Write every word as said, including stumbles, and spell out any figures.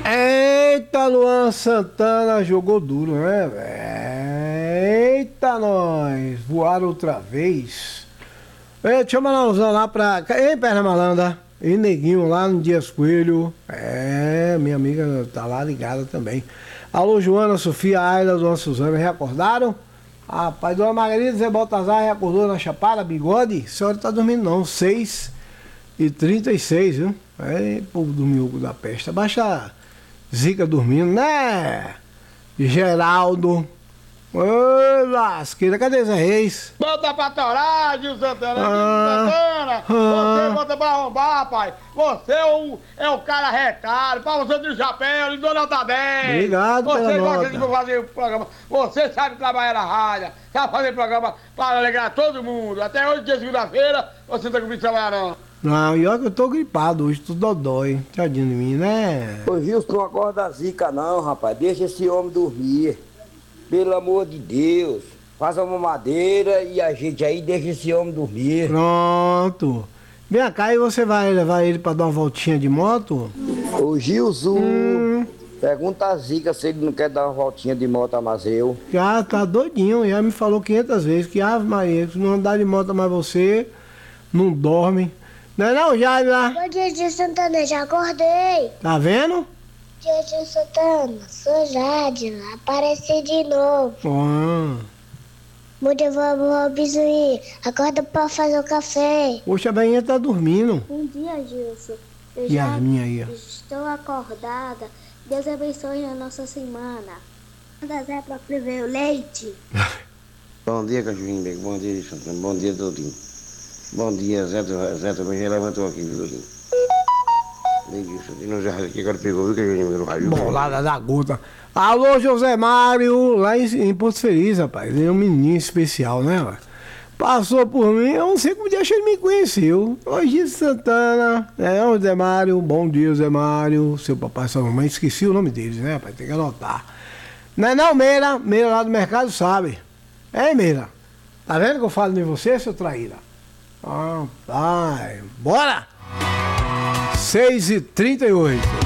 Eita, Luan Santana jogou duro, né, velho? Eita, nós! Voaram outra vez. Ei, deixa eu mandar um zão lá pra... Ei, Perna Malandra. E Neguinho lá no Dias Coelho. É, minha amiga tá lá ligada também. Alô, Joana, Sofia, Aida, Dona Suzana, reacordaram? Rapaz, Dona Margarida, Zé Baltazar reacordou na Chapada, bigode? A senhora tá dormindo não, seis e trinta e seis, viu? É, povo do miúco da peste. Baixa Zica dormindo, né? Geraldo. Ô, lasqueira, cadê Zé Reis? Bota pra torar, Gil Santana, Ah, Gil Santana. ah. Você bota pra arrombar, pai. Você é o, é o cara recado, pra você de chapéu, de Dona Tadé. Obrigado você pela gosta nota. de fazer o programa. Você sabe trabalhar na rádio, sabe fazer programa para alegrar todo mundo. Até hoje, que é segunda-feira, você não tá comigo trabalhar, não. Não, e olha que eu tô gripado hoje, tô dodói. Tadinho de mim, né? Ô Gilson, não acorda a zica não, rapaz. Deixa esse homem dormir. Pelo amor de Deus. Faz uma madeira e a gente aí deixa esse homem dormir. Pronto. Vem cá, e você vai levar ele pra dar uma voltinha de moto? Ô Gilson, Hum. pergunta a Zica se ele não quer dar uma voltinha de moto a Mazeu. Já tá doidinho, já me falou quinhentas vezes que, Ave Maria, se não andar de moto mais você, não dorme. Não é não, Jaila? Bom dia, Gil Santana, já acordei. Tá vendo? Bom dia, Gil Santana, sou Jade, apareci de novo. Ah. Bom dia, vovó Bizuí, acorda pra fazer o café. Poxa, a Bainha tá dormindo. Bom dia, Gilson. Eu E a minha aí, ó. estou acordada. Deus abençoe a nossa semana. Manda Zé pra prever o leite. Bom dia, cachorrinho bem. Bom dia, Santana. Bom dia, Dodinho. Bom dia, Zé, Zé também já levantou aqui, viu, Dodinho? Bem, Santana já aqui agora pegou, viu, cachorrinho no rádio? Bolada da gota. Alô, José Mário, lá em, em Porto Feliz, rapaz. Ele é um menino especial, né, rapaz? Passou por mim, eu não sei como dia ele me conheceu. Hoje Santana, é o Zé Mário, bom dia, Zé Mário. Seu papai e sua mamãe, esqueci o nome deles, né, rapaz? Tem que anotar. Não é não, Meira? Meira lá do mercado sabe. É, Meira? Tá vendo que eu falo de você, seu traíra? Ah, vai. Bora! seis e trinta e oito.